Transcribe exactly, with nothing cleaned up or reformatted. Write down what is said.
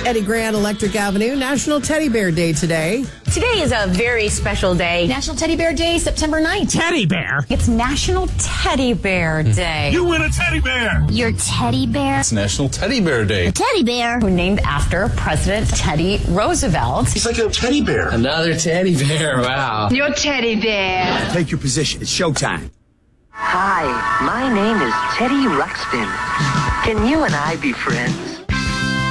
Eddie Grant, Electric Avenue. National Teddy Bear Day today. Today is a very special day. National Teddy Bear Day, September ninth. Teddy bear? It's National Teddy Bear Day. You win a teddy bear! Your teddy bear? It's National Teddy Bear Day. A teddy bear? We're named after President Teddy Roosevelt. He's like a teddy bear. Another teddy bear, wow. Your teddy bear. Take your position. It's showtime. Hi, my name is Teddy Ruxpin. Can you and I be friends?